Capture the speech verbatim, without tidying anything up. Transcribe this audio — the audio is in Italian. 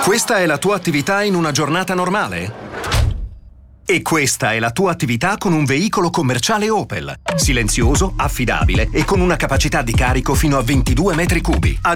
Questa è la tua attività in una giornata normale? E questa è la tua attività con un veicolo commerciale Opel. Silenzioso, affidabile e con una capacità di carico fino a ventidue metri cubi.